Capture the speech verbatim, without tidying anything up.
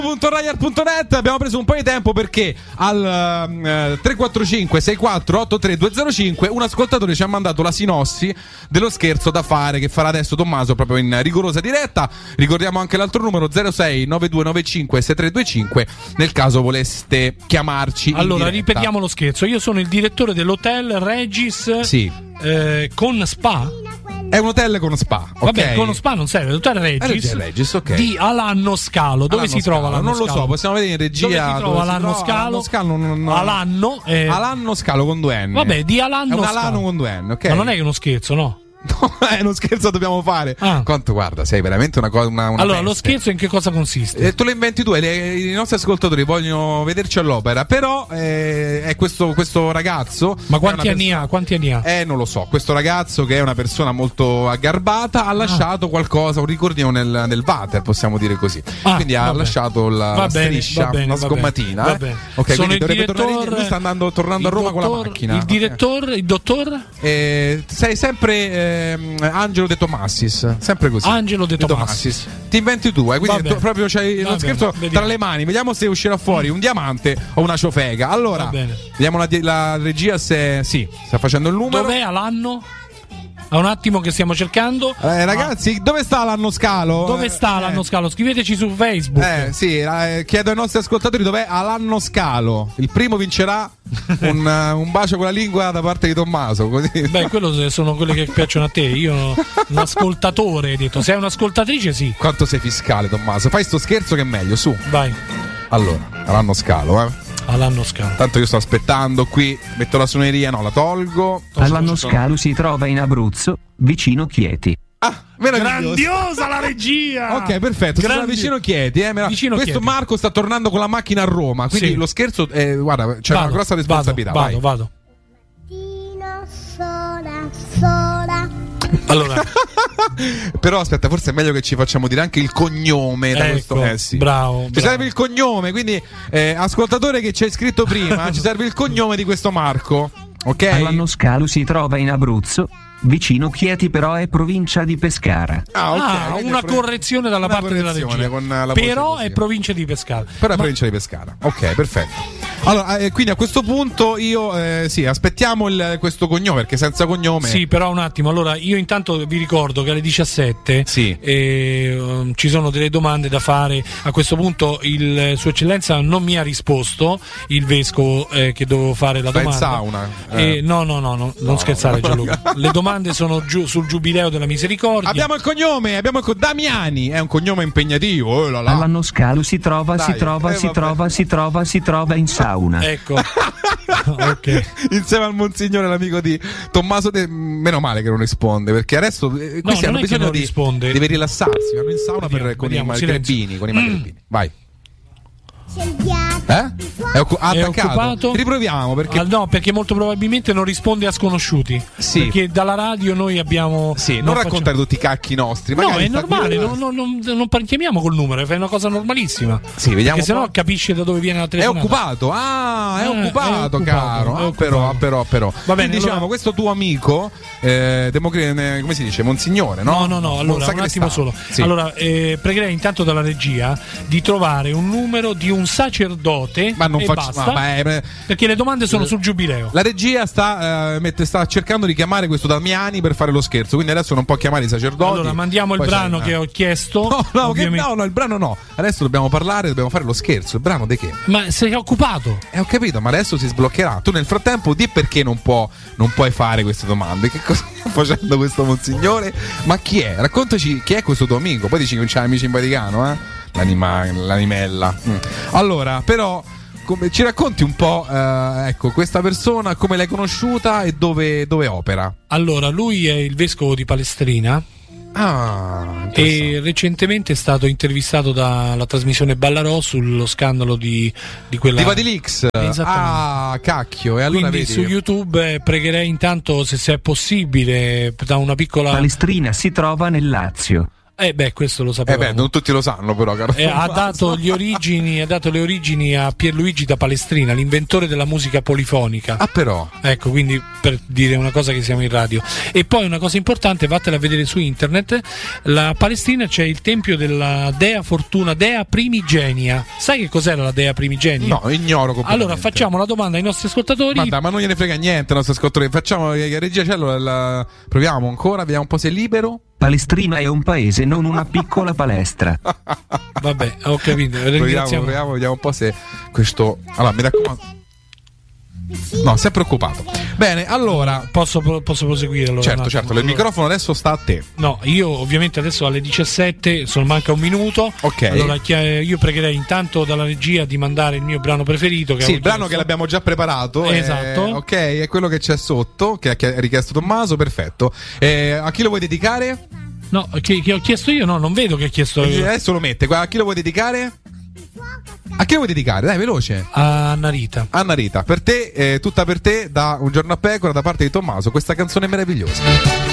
Raiar punto net. Abbiamo preso un po' di tempo perché al uh, tre quattro cinque sei quattro otto tre due zero cinque un ascoltatore ci ha mandato la sinossi dello scherzo da fare che farà adesso Tommaso proprio in rigorosa diretta. Ricordiamo anche l'altro numero zero sei nove due nove cinque sei tre due cinque nel caso voleste chiamarci. Allora ripetiamo lo scherzo. Io sono il direttore dell'hotel Regis, sì. eh, con spa. È un hotel con spa. Vabbè, okay. con lo spa non serve. L'hotel Regis, Regis okay. di Alanno Scalo. Dove Alanno si trova Scalo? Alanno Non Scalo? lo so, possiamo vedere in regia. Dove si trova Alanno Scalo? Alanno Scalo non, non... Alanno, eh... Alanno Scalo con due N. Vabbè, di Alanno È un Scalo. Alano con due N, ok. Ma non è che uno scherzo, no? No, è uno scherzo dobbiamo fare. Ah. Quanto guarda, sei veramente una cosa. Una, una allora, peste. Lo scherzo in che cosa consiste? Eh, tu lo inventi tu, le, i nostri ascoltatori vogliono vederci all'opera. Però eh, è questo, questo ragazzo. Ma quanti anni persona, ha? Quanti anni ha? Eh, non lo so. Questo ragazzo, che è una persona molto aggarbata, ha lasciato ah. qualcosa, un ricordino nel, nel water, possiamo dire così. Ah, Quindi ha lasciato la, la bene, striscia, bene, una sgommatina. Va eh? bene. Ok, sono quindi il dovrebbe direttore, tornare in, lui sta andando, tornando a Roma dottor, con la macchina. Il direttore, il dottor? Eh, sei sempre eh, Angelo De Tomassis. Sempre così. Angelo De Tomassis. De Tomassis. Ti inventi tu, eh? Quindi tu, proprio c'hai lo scherzo tra le mani. Vediamo se uscirà fuori un diamante o una ciofega. Allora, vediamo la, la regia se sì, sta facendo il numero. Dov'è l'anno? A un attimo che stiamo cercando. Eh, ragazzi, ah. dove sta l'anno Scalo? Dove sta eh. l'anno Scalo? Scriveteci su Facebook. Eh, sì, eh, chiedo ai nostri ascoltatori dov'è Alanno Scalo. Il primo vincerà un, uh, un bacio con la lingua da parte di Tommaso. Così. Beh, quello sono quelle che piacciono a te. Io un ascoltatore, hai detto. Sei un'ascoltatrice, sì. Quanto sei fiscale, Tommaso? Fai sto scherzo che è meglio, su. Vai. Allora, Alanno Scalo, eh. All'anno Scalo. Tanto io sto aspettando qui, metto la suoneria, no, la tolgo. All'anno Scalo si trova in Abruzzo, vicino Chieti. Ah, grandiosa la regia! Ok, perfetto. Grandi... vicino Chieti, eh, vicino Questo Chieti. Marco sta tornando con la macchina a Roma, quindi sì. lo scherzo, eh, guarda, c'è vado, una grossa responsabilità. Vado, vai. vado. Sola, sola, sola. Allora, però aspetta, forse è meglio che ci facciamo dire anche il cognome da ecco, questo eh, sì. bravo, ci bravo. serve il cognome, quindi eh, ascoltatore che ci hai scritto prima, ci serve il cognome di questo Marco, ok? All'anno Scalo si trova in Abruzzo, vicino Chieti, però è provincia di Pescara. Ah, okay, ah una pro... correzione dalla una parte della regia. Con la però è provincia di Pescara. Però è Ma... provincia di Pescara. Ok, perfetto. Allora, eh, quindi a questo punto io eh, sì, aspettiamo il, questo cognome, perché senza cognome. Sì, però un attimo. Allora, io intanto vi ricordo che alle diciassette sì. eh, um, ci sono delle domande da fare. A questo punto il Sua Eccellenza non mi ha risposto, il vescovo eh, che dovevo fare la Vai domanda. in sauna. Eh. Eh, no, no, no, no, non no, scherzare, Gianluca. Le domande sono giù sul Giubileo della Misericordia. Abbiamo il cognome, abbiamo il co- Damiani, è un cognome impegnativo. Oh, là là. All'anno Scalo si trova, Dai, si trova, eh, si vabbè. trova, si trova, si trova in sauna. Ecco. Okay. Insieme al Monsignore, l'amico di Tommaso De... meno male che non risponde, perché adesso eh, questi no, hanno bisogno di risponde. deve rilassarsi, vanno in sauna vediamo, per, con, vediamo, i magrebini, con i magrebini. Mm. Vai. Eh? È, occu- ah, è attaccato. occupato? Riproviamo perché ah, no, perché molto probabilmente non risponde a sconosciuti. Sì. Perché dalla radio noi abbiamo Sì, non, non raccontare facciamo... tutti i cacchi nostri. No, magari è normale, non, non, non, non chiamiamo col numero, fai una cosa normalissima. Sì, vediamo. Perché sennò capisce da dove viene la telefonata. È occupato. Ah, è, eh, occupato, è occupato, caro. è Ah, occupato. però, però, però. Va bene, diciamo, allora... questo tuo amico, eh, democre- come si dice, Monsignore, no? No, no, no, allora un attimo solo. Sì. Allora, eh, pregherei intanto dalla regia di trovare un numero di un sacerdote. Ma non e faccio basta, ma, beh, perché le domande sono sul Giubileo. La regia sta, eh, mette, sta cercando di chiamare questo Damiani per fare lo scherzo, quindi adesso non può chiamare i sacerdoti. Allora mandiamo il brano che ho chiesto. No, no, che, no, no, il brano no. Adesso dobbiamo parlare, dobbiamo fare lo scherzo. Il brano di che? Ma sei occupato? Eh, ho capito, ma adesso si sbloccherà. Tu nel frattempo di perché non può non puoi fare queste domande. Che cosa sta facendo questo Monsignore? Ma chi è? Raccontaci chi è questo tuo amico. Poi dici che c'hai amici in Vaticano, eh? L'anima, l'animella. Mm. Allora, però come, ci racconti un po', eh, ecco, questa persona, come l'hai conosciuta e dove, dove opera? Allora, lui è il vescovo di Palestrina. Ah, e recentemente è stato intervistato dalla trasmissione Ballarò sullo scandalo di, di quella di Vadilix. Ah, cacchio. E allora quindi vedi... su YouTube eh, pregherei intanto se, se è possibile da una piccola Palestrina si trova nel Lazio. Eh beh, questo lo Eh sapevamo. beh, non tutti lo sanno però, caro. Eh, ha dato gli origini, ha dato le origini a Pierluigi da Palestrina, l'inventore della musica polifonica. Ah, però. Ecco, quindi per dire una cosa che siamo in radio. E poi una cosa importante, vattela a vedere su internet, la Palestrina c'è il tempio della dea Fortuna, dea primigenia. Sai che cos'era la dea primigenia? No, ignoro completamente. Allora facciamo la domanda ai nostri ascoltatori. Ma dai, ma non gliene frega niente, nostri ascoltatori. Facciamo eh, regia cello, la... proviamo ancora, vediamo un po' se è libero. Palestrina è un paese, non una piccola palestra. Vabbè, ho capito. Proviamo, Ringraziamo. proviamo, vediamo un po' se questo. Allora, mi raccomando. No, si è preoccupato. Bene, allora. Posso, posso proseguire allora? Certo, un attimo? certo, il Allora- microfono adesso sta a te. No, io ovviamente adesso alle diciassette, sono manca un minuto. Ok. Allora chi- io pregherei intanto dalla regia di mandare il mio brano preferito. Che Sì, avevo il brano chiesto. che l'abbiamo già preparato. eh, Esatto. ok, è quello che c'è sotto, che ha richiesto Tommaso, perfetto. Eh, a chi lo vuoi dedicare? No, che, che ho chiesto io? No, non vedo che ha chiesto Eh, Adesso lo mette. A chi lo vuoi dedicare? A chi lo vuoi dedicare? Dai, veloce. a Narita. Anna Rita, per te, eh, tutta per te, da Un giorno a pecora, da parte di Tommaso, questa canzone meravigliosa.